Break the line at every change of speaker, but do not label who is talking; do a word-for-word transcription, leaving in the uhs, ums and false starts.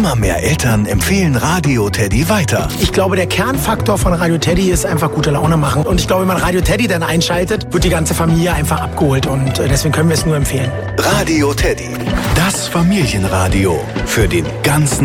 Immer mehr Eltern empfehlen Radio Teddy weiter.
Ich glaube, der Kernfaktor von Radio Teddy ist einfach gute Laune machen. Und ich glaube, wenn man Radio Teddy dann einschaltet, wird die ganze Familie einfach abgeholt. Und deswegen können wir es nur empfehlen.
Radio Teddy, das Familienradio für den ganzen